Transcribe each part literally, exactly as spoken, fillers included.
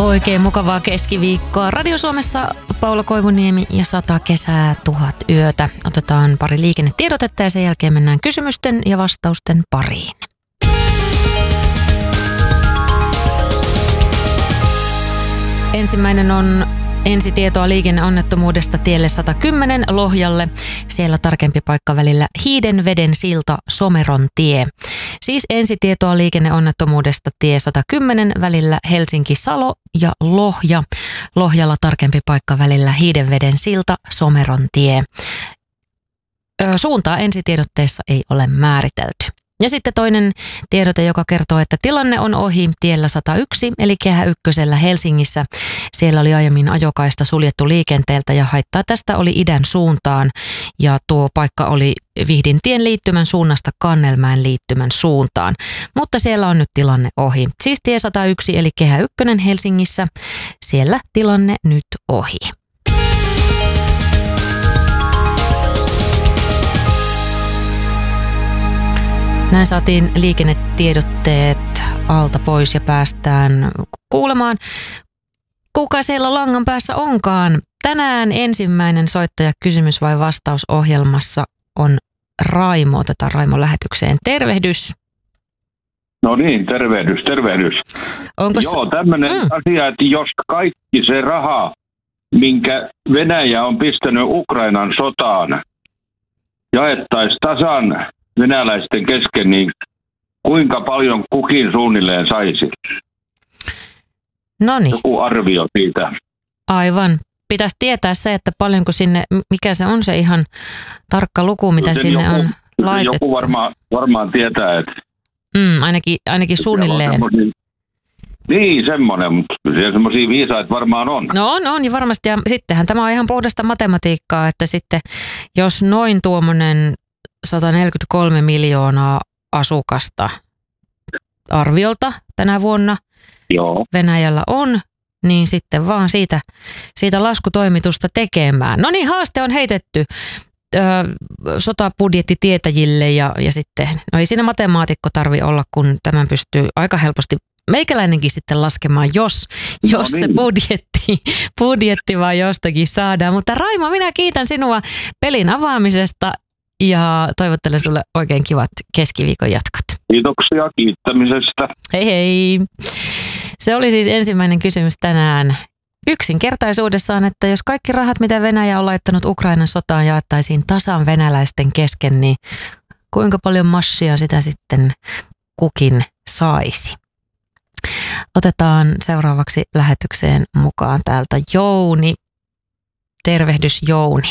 Oikein mukavaa keskiviikkoa. Radio Suomessa Paula Koivuniemi ja sata kesää, tuhat yötä. Otetaan pari liikennetiedotetta ja sen jälkeen mennään kysymysten ja vastausten pariin. Ensimmäinen on ensitietoa liikenneonnettomuudesta tielle sata kymmenen Lohjalle. Siellä tarkempi paikka välillä Hiidenveden silta Someron tie. Siis ensitietoa liikenneonnettomuudesta tie sata kymmenen välillä Helsinki-Salo ja Lohja. Lohjalla tarkempi paikka välillä Hiidenveden silta Someron tie. Suuntaa ensitiedotteessa ei ole määritelty. Ja sitten toinen tiedote, joka kertoo, että tilanne on ohi tiellä sata yksi, eli Kehä ykkösellä Helsingissä. Siellä oli aiemmin ajokaista suljettu liikenteeltä ja haittaa tästä oli idän suuntaan. Ja tuo paikka oli Vihdintien liittymän suunnasta Kannelmäen liittymän suuntaan. Mutta siellä on nyt tilanne ohi. Siis tie sata yksi, eli Kehä ykkönen Helsingissä. Siellä tilanne nyt ohi. Näin saatiin liikennetiedotteet alta pois ja päästään kuulemaan, kuka siellä langan päässä onkaan. Tänään ensimmäinen soittaja kysymys vai vastaus ohjelmassa on Raimo. Otetaan Raimo lähetykseen. Tervehdys. No niin, tervehdys, tervehdys. Onko Joo, tämmöinen mm. asia, että jos kaikki se raha, minkä Venäjä on pistänyt Ukrainan sotaan, jaettaisiin tasan venäläisten kesken, niin kuinka paljon kukin suunnilleen saisi? Noniin. Joku arvio siitä. Aivan. Pitäisi tietää se, että paljonko sinne, mikä se on se ihan tarkka luku, mitä Joten sinne joku, on laitettu. Joku varmaan, varmaan tietää, että... Mm, ainakin, ainakin suunnilleen. Niin, semmoinen, mutta siellä semmoisia viisaita varmaan on. No on, on ja varmasti. Ja sittenhän tämä on ihan puhdasta matematiikkaa, että sitten jos noin tuommoinen sata neljäkymmentäkolme miljoonaa asukasta arviolta tänä vuonna Joo. Venäjällä on, niin sitten vaan siitä, siitä laskutoimitusta tekemään. No niin, haaste on heitetty ö, sotabudjettitietäjille ja, ja sitten, no ei siinä matemaatikko tarvi olla, kun tämän pystyy aika helposti meikäläinenkin sitten laskemaan, jos, jos no niin. se budjetti, budjetti vaan jostakin saadaan. Mutta Raimo, minä kiitän sinua pelin avaamisesta. Ja toivottelen sulle oikein kivat keskiviikon jatkot. Kiitoksia kiittämisestä. Hei hei. Se oli siis ensimmäinen kysymys tänään. Yksinkertaisuudessaan, että jos kaikki rahat, mitä Venäjä on laittanut Ukrainan sotaan, jaettaisiin tasan venäläisten kesken, niin kuinka paljon massia sitä sitten kukin saisi? Otetaan seuraavaksi lähetykseen mukaan täältä Jouni. Tervehdys Jouni.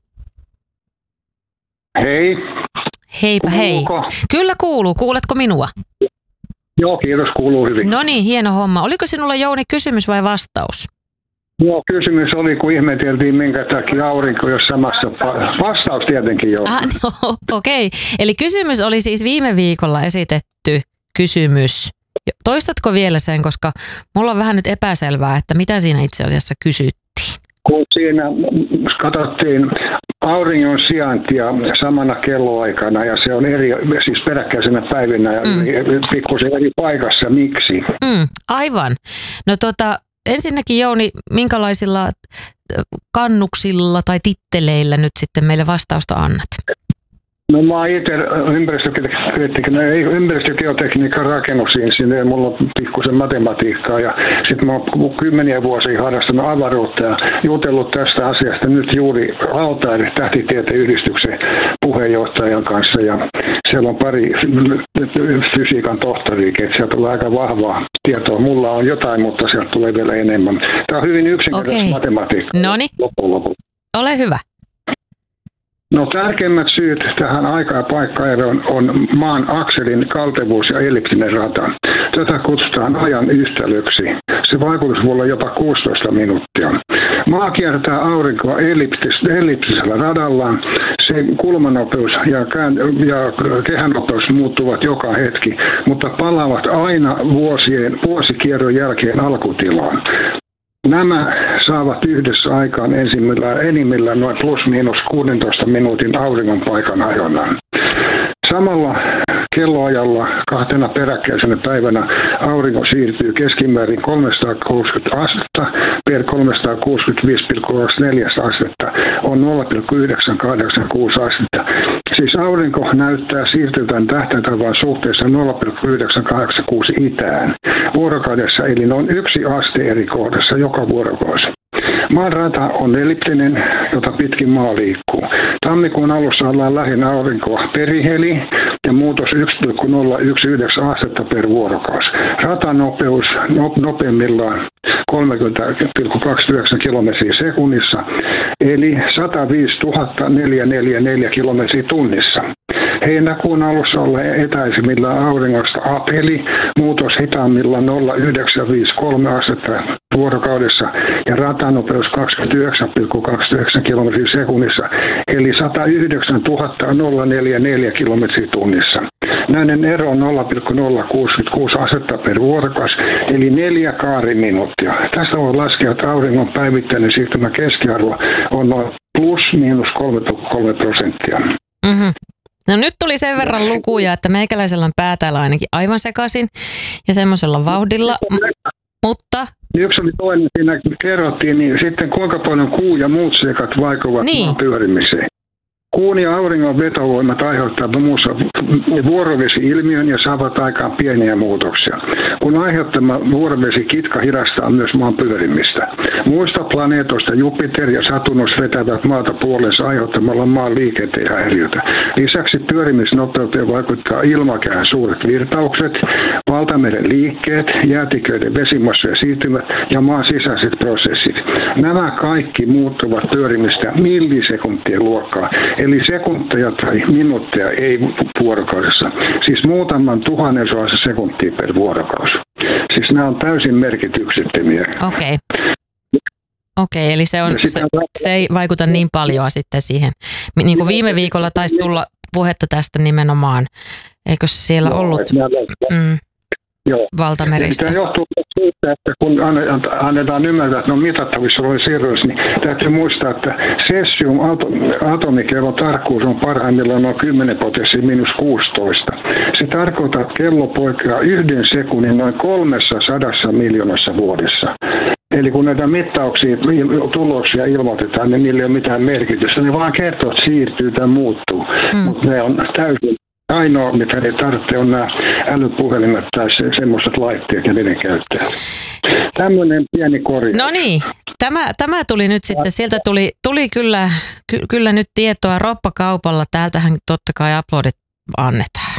Hei. Heipä Kuuluuko? Hei. Kyllä kuuluu. Kuuletko minua? Joo, kiitos. Kuuluu hyvin. No niin, hieno homma. Oliko sinulla Jouni kysymys vai vastaus? Joo, kysymys oli, kun ihmeteltiin, minkä takia aurinko jos samassa. Vastaus tietenkin jo. Ah, no, okei. Okay. Eli kysymys oli siis viime viikolla esitetty kysymys. Toistatko vielä sen, koska mulla on vähän nyt epäselvää, että mitä siinä itse asiassa kysyttiin? Kun siinä katsottiin auringon sijaintia samana kelloaikana ja se on eri, siis peräkkäisenä päivinä ja mm. pikkusen eri paikassa. Miksi? Mm, aivan. No tota, ensinnäkin Jouni, minkälaisilla kannuksilla tai titteleillä nyt sitten meille vastausta annat? No mä oon itse ympäristögeotekniikan rakennusinsinööri, mulla on pikkusen matematiikkaa ja sitten mä oon kymmeniä vuosia harrastanut avaruutta ja jutellut tästä asiasta nyt juuri Altair tähtitieteen yhdistyksen puheenjohtajan kanssa ja siellä on pari fysiikan tohtoriikin, että sieltä tulee aika vahvaa tietoa. Mulla on jotain, mutta sieltä tulee vielä enemmän. Tämä on hyvin yksinkertaista okay. matematiikkaa. Noniin, ole hyvä. No tärkeimmät syyt tähän aika- ja paikkaeroon on maan akselin kaltevuus ja elliptinen rata. Tätä kutsutaan ajan yhtälöksi. Se vaikutus voi olla jopa kuusitoista minuuttia. Maa kiertää aurinkoa elliptis- elliptisellä radallaan. Sen kulmanopeus ja, kään- ja kehänopeus muuttuvat joka hetki, mutta palaavat aina vuosien, vuosikierron jälkeen alkutilaan. Nämä saavat yhdessä aikaan enimmillään noin plus miinus kuusitoista minuutin auringon paikan hajonnan. Samalla kelloajalla kahtena peräkkäisenä päivänä aurinko siirtyy keskimäärin kolmesataakuusikymmentä astetta per kolmesataakuusikymmentäviisi pilkku kaksikymmentäneljä astetta on nolla pilkku yhdeksänsataakahdeksankymmentäkuusi astetta. Siis aurinko näyttää siirtyvän tähtäintavan suhteessa nolla pilkku yhdeksänsataakahdeksankymmentäkuusi itään vuorokaudessa, eli noin yksi aste eri kohdassa joka vuorokausi. Maan rata on elliptinen, jota pitkin maa liikkuu. Tammikuun alussa ollaan lähinnä aurinkoa periheli ja muutos yksi pilkku nolla yksi yhdeksän astetta per vuorokausi. Ratanopeus nopeimmillaan kolmekymmentä pilkku kaksikymmentäyhdeksän kilometriä sekunnissa, eli sata viisi tuhatta neljäsataaneljäkymmentäneljä kilometriä tunnissa. Heinäkuun alussa ollaan etäisimmillään auringosta apeli, muutos hitaammillaan nolla pilkku yhdeksänsataaviisikymmentäkolme astetta vuorokaudessa ja ratanopeus kaksikymmentäyhdeksän pilkku kaksikymmentäyhdeksän kilometriä sekunnissa, eli sata yhdeksän tuhatta neljäsataaneljäkymmentäneljä kilometriä tunnissa. Näiden ero on nolla pilkku nolla kuusikymmentäkuusi astetta per vuorokausi, eli neljä kaariminuuttia. Tästä voi laskea, että auringon päivittäinen siirtymä keskiarvo on noin plus miinus kolme pilkku kolme prosenttia. Mm-hmm. No nyt tuli sen verran lukuja, että meikäläisellä on pää täällä ainakin aivan sekaisin ja semmoisella vauhdilla, m- mutta... Yksi oli toinen, siinä kerrottiin, niin sitten kuinka paljon kuu ja muut seikat vaikuttavat niin. maan pyörimiseen. Kuun ja auringon vetovoimat aiheuttavat muussa vuorovesi-ilmiön ja saavat aikaan pieniä muutoksia. Kun aiheuttama vuorovesikitka hidastaa myös maan pyörimistä. Muista planeetoista Jupiter ja Saturnus vetävät maata puolensa aiheuttamalla maan liikenteen häiriötä. Lisäksi pyörimisnopeuteen vaikuttaa ilmakehän suuret virtaukset, valtameren liikkeet, jäätiköiden vesimassojen siirtymät ja maan sisäiset prosessit. Nämä kaikki muuttuvat pyörimistä millisekuntien luokkaa. Eli sekunteja tai minuutteja ei vuorokaudessa. Siis muutaman tuhannensosa sekuntia per vuorokausi. Siis nämä on täysin merkityksettömiä. Okei. Okay. Okei, okay, eli se, on, se, se ei vaikuta niin paljon sitten siihen. Niin kuin viime viikolla taisi tulla puhetta tästä nimenomaan. Eikö siellä no, ollut mm, valtameristä? Tämä johtuu siitä, että kun annetaan ymmärtää, että ne on mitattavissa olevissa siirroissa, niin täytyy muistaa, että cesium atomikellon tarkkuus on parhaimmillaan noin kymmenen potenssiin miinus kuusitoista. Se tarkoittaa, että kello poikkeaa yhden sekunnin noin kolmessa sadassa miljoonassa vuodessa. Eli kun näitä mittauksia, tuloksia ilmoitetaan, niin niillä ei ole mitään merkitystä. Ne vaan kertoo, että siirtyy tai muuttuu. Mm. Mutta ne on täysin ainoa, mitä ne tarvitsee, on nämä älypuhelimet tai se, semmoiset laitteet ja niiden käyttäjät. Tämmöinen pieni korjaus. No niin, tämä, tämä tuli nyt sitten, sieltä tuli, tuli kyllä, ky, kyllä nyt tietoa roppakaupalla. Täältähän totta kai aplodit annetaan.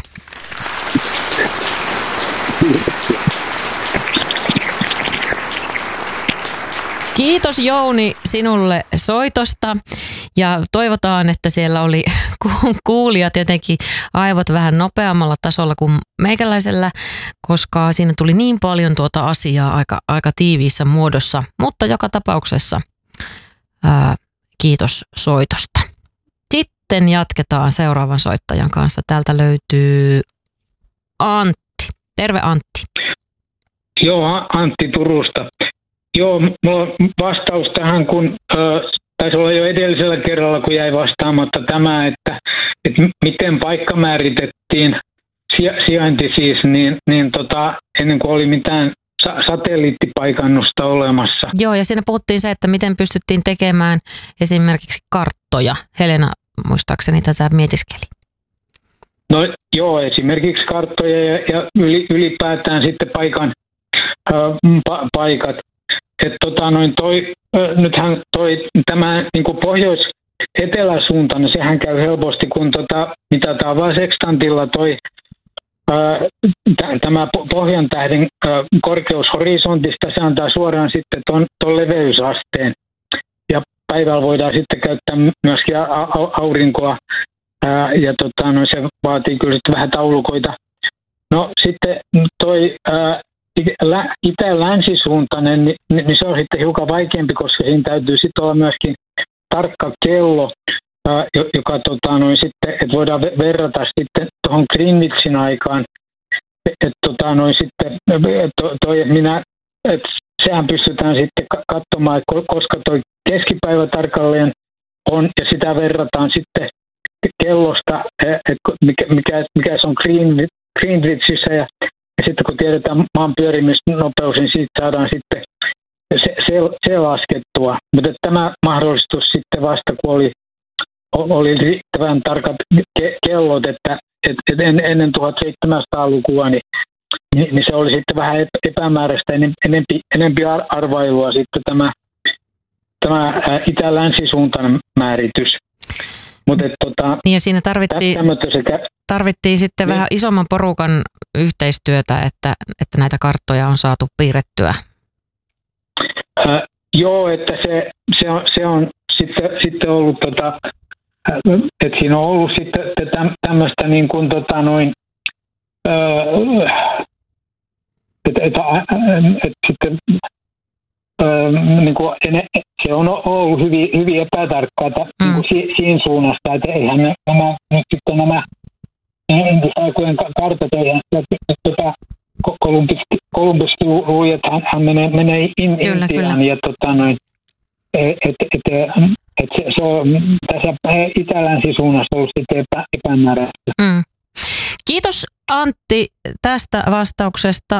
Kiitos Jouni sinulle soitosta ja toivotaan, että siellä oli kuulijat jotenkin aivot vähän nopeammalla tasolla kuin meikäläisellä, koska siinä tuli niin paljon tuota asiaa aika, aika tiiviissä muodossa, mutta joka tapauksessa ää, kiitos soitosta. Sitten jatketaan seuraavan soittajan kanssa. Täältä löytyy Antti. Terve Antti. Joo, Antti Turusta. Joo, mulla on vastaus tähän, kun äh, taisi olla jo edellisellä kerralla, kun jäi vastaamatta tämä, että, että miten paikka määritettiin, sijainti siis, niin, niin tota, ennen kuin oli mitään sa- satelliittipaikannusta olemassa. Joo, ja siinä puhuttiin se, että miten pystyttiin tekemään esimerkiksi karttoja. Helena muistaakseni tätä mietiskeli. No joo, esimerkiksi karttoja ja, ja ylipäätään sitten paikan äh, pa- paikat. Että tota noin toi, nythän toi tämä niinku pohjois-eteläsuunta, niin sehän käy helposti, kun tota, mitataan vaan sekstantilla toi ää, t- tämä pohjan tähden ää, korkeus horisontista, se antaa suoraan sitten ton, ton leveysasteen. Ja päivällä voidaan sitten käyttää myöskin a- a- aurinkoa ää, ja tota, no, se vaatii kyllä sitten vähän taulukoita. No sitten toi ää, itä-länsisuuntainen, niin, niin se on sitten hiukan vaikeampi, koska siinä täytyy sitten olla myöskin tarkka kello, ää, joka tota, noin sitten, että voidaan verrata sitten tuohon Greenwichin aikaan, että tota, noin sitten, to, toi, minä, et sehän pystytään sitten katsomaan, että koska tuo keskipäivä tarkalleen on, ja sitä verrataan sitten kellosta, että mikä, mikä, mikä se on Green, Greenwichissä ja, ja sitten kun tiedetään maan pyörimisnopeus, niin siitä saadaan sitten se, se, se laskettua. Mutta tämä mahdollistus sitten vasta, kun oli, oli riittävän tarkat ke, kellot, että et, et ennen tuhatseitsemänsataalukua, niin, niin se oli sitten vähän epämääräistä, enempi, enempi arvailua sitten tämä, tämä itä-länsisuuntainen määritys. Mutta tota, niin ja siinä tarvittiin, sekä, tarvittiin sitten niin, vähän isomman porukan yhteistyötä, että, että näitä karttoja on saatu piirrettyä. Äh, joo, että se, se, on, se on sitten, sitten ollut, tota, että siinä on ollut sitten tämmöistä niin kuin tota noin, äh, että et, et, et sitten Öö, niin kuin, se on ollut hyvin, hyvin epätarkkaa mm. niin kuin si, siinä suunnasta, että eihän ne, nämä, nyt sitten nämä entisaikojen kartat, eihän tuota, Kolumbus, Kolumbus luuli, että hän, hän menee, menee in, kyllä, Intiaan, kyllä. Ja tota, noin, et, et, et, et se, se on tässä itä-länsisuunnassa ollut sitten epä, epämääräistä. Mm. Kiitos Antti tästä vastauksesta.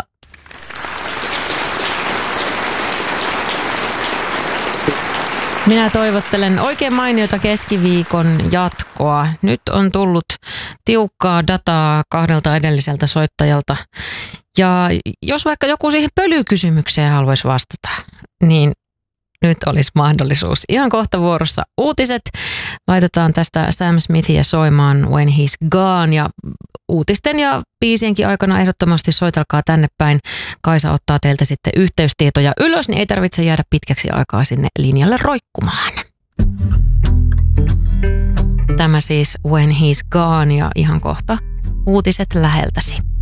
Minä toivottelen oikein mainiota keskiviikon jatkoa. Nyt on tullut tiukkaa dataa kahdelta edelliseltä soittajalta. Ja jos vaikka joku siihen pölykysymykseen haluaisi vastata, niin nyt olisi mahdollisuus. Ihan kohta vuorossa uutiset. Laitetaan tästä Sam Smithia soimaan When He's Gone. Ja uutisten ja biisienkin aikana ehdottomasti soitelkaa tänne päin. Kaisa ottaa teiltä sitten yhteystietoja ylös, niin ei tarvitse jäädä pitkäksi aikaa sinne linjalle roikkumaan. Tämä siis When He's Gone ja ihan kohta uutiset läheltäsi.